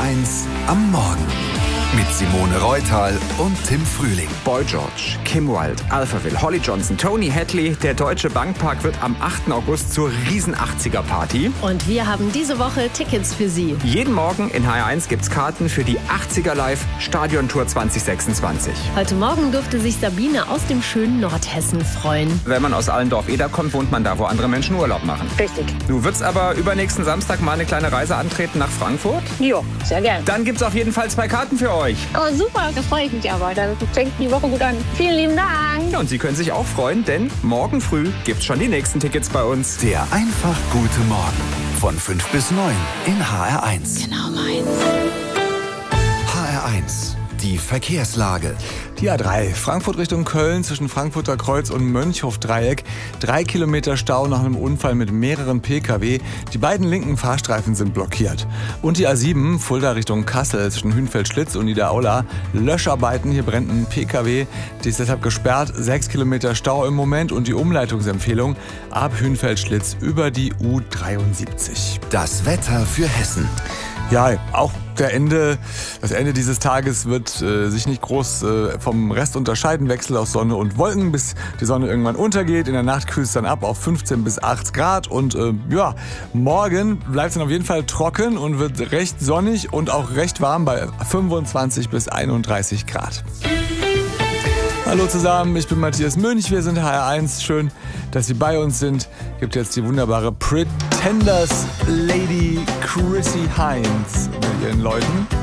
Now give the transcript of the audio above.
HR1 am Morgen. Mit Simone Reutal und Tim Frühling. Boy George, Kim Wilde, Alphaville, Holly Johnson, Tony Hadley. Der Deutsche Bankpark wird am 8. August zur riesen 80er-Party. Und wir haben diese Woche Tickets für Sie. Jeden Morgen in HR1 gibt's Karten für die 80er Live Stadiontour 2026. Heute Morgen durfte sich Sabine aus dem schönen Nordhessen freuen. Wenn man aus Allendorf-Eder kommt, wohnt man da, wo andere Menschen Urlaub machen. Richtig. Du würdest aber übernächsten Samstag mal eine kleine Reise antreten nach Frankfurt? Ja, sehr gern. Dann gibt's auf jeden Fall 2 Karten für euch. Oh, super, da freue ich mich aber. Da fängt die Woche gut an. Vielen lieben Dank. Ja, und Sie können sich auch freuen, denn morgen früh gibt's schon die nächsten Tickets bei uns. Der einfach gute Morgen. Von 5 bis 9 in HR1. Genau meins. HR1. Die Verkehrslage. Die A3, Frankfurt Richtung Köln zwischen Frankfurter Kreuz und Mönchhof-Dreieck. 3 Kilometer Stau nach einem Unfall mit mehreren Pkw. Die beiden linken Fahrstreifen sind blockiert. Und die A7, Fulda Richtung Kassel zwischen Hünfeld-Schlitz und Niederaula. Löscharbeiten, hier brennt ein Pkw. Die ist deshalb gesperrt. 6 Kilometer Stau im Moment und die Umleitungsempfehlung ab Hünfeld-Schlitz über die U73. Das Wetter für Hessen. Ja, auch das Ende dieses Tages wird sich nicht groß vom Rest unterscheiden. Wechsel aus Sonne und Wolken, bis die Sonne irgendwann untergeht. In der Nacht kühlt es dann ab auf 15 bis 8 Grad. Und morgen bleibt es dann auf jeden Fall trocken und wird recht sonnig und auch recht warm bei 25 bis 31 Grad. Hallo zusammen, ich bin Matthias Münch, wir sind HR1. Schön, dass Sie bei uns sind. Gibt jetzt die wunderbare Pretenders Lady Chrissy Hines mit ihren Leuten.